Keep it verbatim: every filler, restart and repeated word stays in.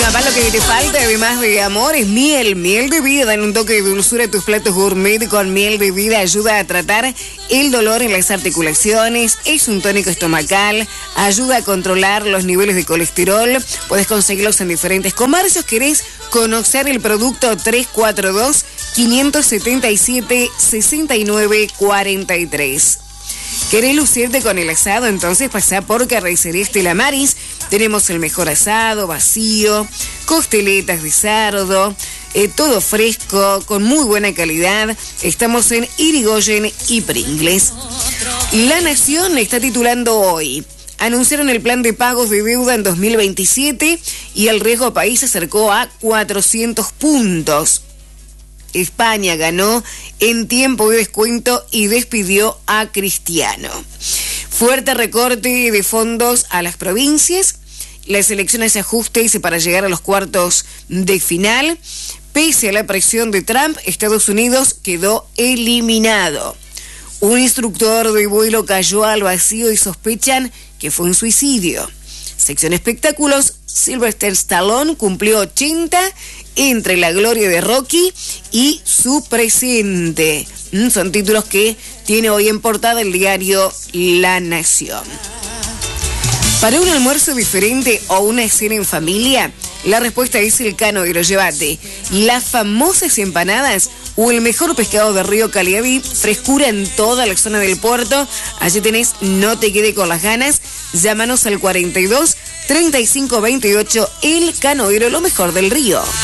Papá, lo que te falta además de amor es miel, miel de vida. En un toque de dulzura a tus platos gourmet con miel de vida ayuda a tratar el dolor en las articulaciones, es un tónico estomacal, ayuda a controlar los niveles de colesterol. Puedes conseguirlos en diferentes comercios. ¿Querés conocer el producto? Tres cuatro dos, cinco siete siete, seis nueve cuatro tres. ¿Querés lucirte con el asado? Entonces pasá por Carnicería Estela Maris. Tenemos el mejor asado, vacío, costeletas de cerdo, eh, todo fresco, con muy buena calidad. Estamos en Irigoyen y Pringles. La Nación está titulando hoy: anunciaron el plan de pagos de deuda en dos mil veintisiete y el riesgo país se acercó a cuatrocientos puntos. España ganó en tiempo de descuento y despidió a Cristiano. Fuerte recorte de fondos a las provincias. Las elecciones de ajustes para llegar a los cuartos de final. Pese a la presión de Trump, Estados Unidos quedó eliminado. Un instructor de vuelo cayó al vacío y sospechan que fue un suicidio. Sección espectáculos, Sylvester Stallone cumplió ochenta entre la gloria de Rocky y su presente. Son títulos que tiene hoy en portada el diario La Nación. Para un almuerzo diferente o una cena en familia, la respuesta es el Cano Iro. Llévate las famosas empanadas o el mejor pescado de río Caliaví, frescura en toda la zona del puerto. Allí tenés, no te quede con las ganas. Llámanos al cuarenta y dos, treinta y cinco veintiocho, el Cano Iro, lo mejor del río.